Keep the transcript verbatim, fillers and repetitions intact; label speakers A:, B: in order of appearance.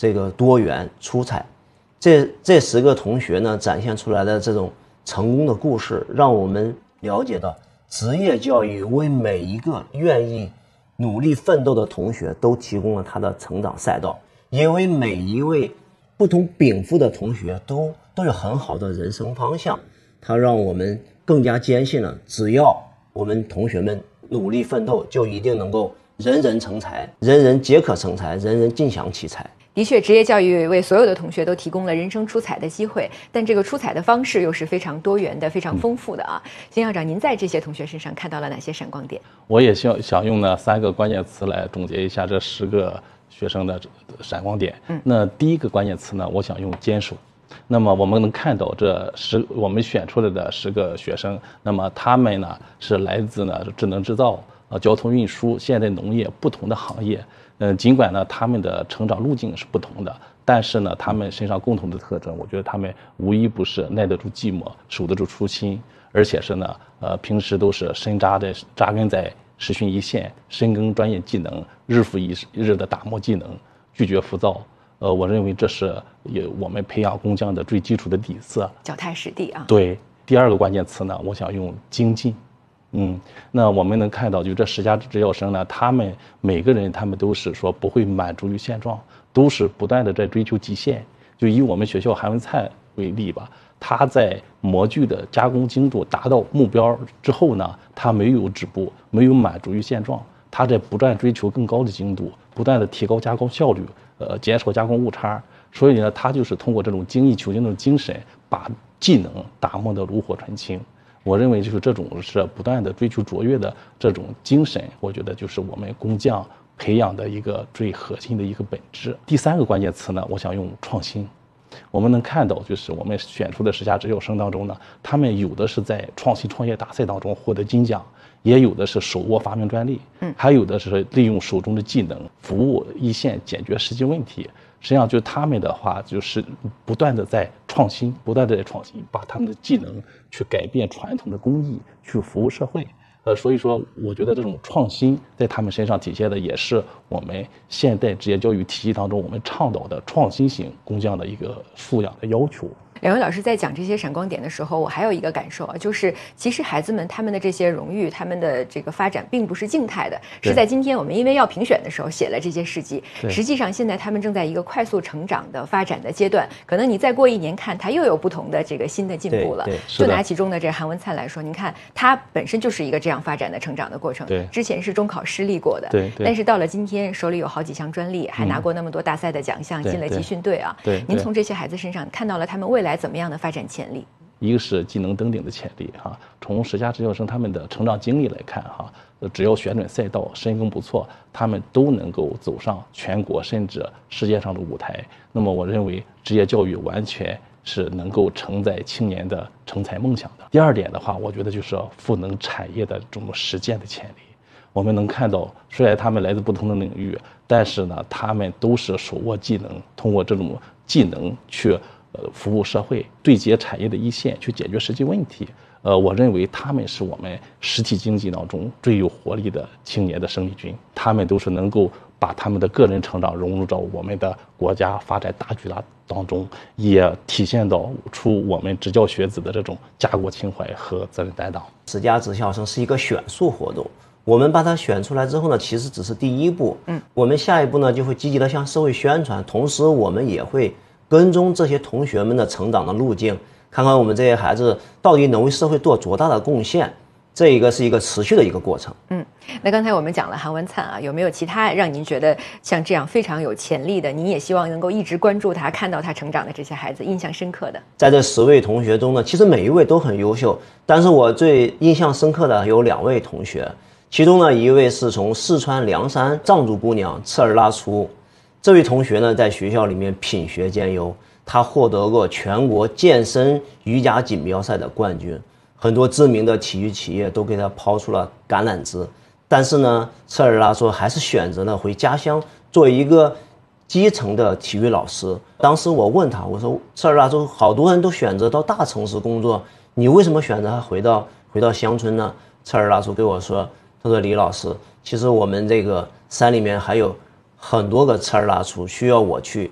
A: 这个多元出彩。这这十个同学呢展现出来的这种成功的故事，让我们了解到职业教育为每一个愿意努力奋斗的同学都提供了他的成长赛道，也为每一位不同禀赋的同学都都有很好的人生方向。它让我们更加坚信了，只要我们同学们努力奋斗，就一定能够人人成才，人人皆可成才，人人尽享其才。
B: 的确，职业教育为所有的同学都提供了人生出彩的机会，但这个出彩的方式又是非常多元的、非常丰富的啊。金校长，您在这些同学身上看到了哪些闪光点？
C: 我也想想用呢三个关键词来总结一下这十个学生的闪光点。嗯，那第一个关键词呢，我想用坚守。那么我们能看到这十我们选出来的十个学生，那么他们呢是来自呢智能制造、呃交通运输、现代农业不同的行业。嗯，尽管呢他们的成长路径是不同的，但是呢他们身上共同的特征，我觉得他们无一不是耐得住寂寞，守得住初心，而且是呢呃平时都是深扎在扎根在实训一线，深耕专业技能，日复一日的打磨技能，拒绝浮躁。呃，我认为这是也我们培养工匠的最基础的底色，
B: 脚踏实地啊。
C: 对，第二个关键词呢，我想用精进。嗯，那我们能看到，就这十家职校生呢，他们每个人他们都是说不会满足于现状，都是不断的在追求极限。就以我们学校韩文灿为例吧，他在模具的加工精度达到目标之后呢，他没有止步，没有满足于现状，他在不断追求更高的精度，不断的提高加工效率，呃，减少加工误差。所以呢，他就是通过这种精益求精的精神，把技能打磨得炉火纯青。我认为就是这种是不断的追求卓越的这种精神，我觉得就是我们工匠培养的一个最核心的一个本质。第三个关键词呢，我想用创新。我们能看到，就是我们选出的十家职校生当中呢，他们有的是在创新创业大赛当中获得金奖，也有的是手握发明专利，嗯，还有的是利用手中的技能服务一线，解决实际问题。实际上，就他们的话，就是不断的在创新，不断的在创新，把他们的技能去改变传统的工艺，去服务社会。呃，所以说，我觉得这种创新在他们身上体现的，也是我们现代职业教育体系当中我们倡导的创新型工匠的一个素养的要求。
B: 两位老师在讲这些闪光点的时候，我还有一个感受啊，就是其实孩子们他们的这些荣誉，他们的这个发展并不是静态的，是在今天我们因为要评选的时候写了这些事迹。实际上现在他们正在一个快速成长的发展的阶段，可能你再过一年看，他又有不同的这个新的进步了。就拿其中的这韩文灿来说，您看他本身就是一个这样发展的成长的过程。
C: 对，
B: 之前是中考失利过的，
C: 对，
B: 但是到了今天手里有好几项专利，还拿过那么多大赛的奖项，进了集训队啊。
C: 对，
B: 您从这些孩子身上看到了他们未来怎么样的发展潜力？
C: 一个是技能登顶的潜力哈，从十家职校生他们的成长经历来看哈，只要选准赛道，深耕不错，他们都能够走上全国甚至世界上的舞台。那么我认为职业教育完全是能够承载青年的成才梦想的。第二点的话，我觉得就是赋能产业的这种实践的潜力。我们能看到，虽然他们来自不同的领域，但是呢，他们都是手握技能，通过这种技能去呃，服务社会，对接产业的一线，去解决实际问题。呃，我认为他们是我们实体经济当中最有活力的青年的生力军，他们都是能够把他们的个人成长融入到我们的国家发展大局大当中，也体现到出我们职教学子的这种家国情怀和责任担当。
A: 十家职校生是一个选塑活动，我们把它选出来之后呢，其实只是第一步。嗯，我们下一步呢就会积极的向社会宣传，同时我们也会跟踪这些同学们的成长的路径，看看我们这些孩子到底能为社会做多大的贡献。这一个是一个持续的一个过程。
B: 嗯，那刚才我们讲了韩文灿啊，有没有其他让您觉得像这样非常有潜力的，您也希望能够一直关注他，看到他成长的这些孩子，印象深刻的？
A: 在这十位同学中呢，其实每一位都很优秀，但是我最印象深刻的有两位同学，其中呢一位是从四川凉山藏族姑娘赤儿拉出。这位同学呢，在学校里面品学兼优，他获得过全国健身瑜伽锦标赛的冠军，很多知名的体育企业都给他抛出了橄榄枝。但是呢，赤儿拉说还是选择了回家乡做一个基层的体育老师。当时我问他，我说赤儿拉说，好多人都选择到大城市工作，你为什么选择回到回到乡村呢？赤儿拉说给我说，他说李老师，其实我们这个山里面还有很多个赤儿拉出需要我去